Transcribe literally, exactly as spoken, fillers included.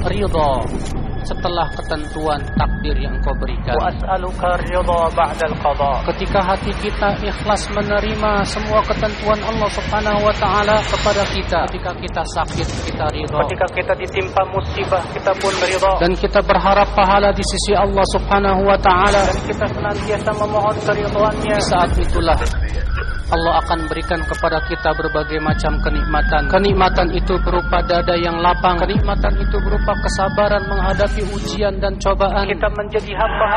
ridha setelah ketentuan takdir yang Engkau berikan. Wa as'aluka ridha ba'da al-qada. Ketika hati kita ikhlas menerima semua ketentuan Allah Subhanahu wa taala kepada kita, ketika kita sakit kita ridha, ketika kita ditimpa musibah kita pun ridha, dan kita berharap pahala di sisi Allah Subhanahu wa taala, dan kita senantiasa memohon keridhaannya. Saat itulah Allah akan berikan kepada kita berbagai macam kenikmatan. Kenikmatan itu berupa dada yang lapang. Kenikmatan itu berupa kesabaran menghadapi ujian dan cobaan. Kita menjadi hamba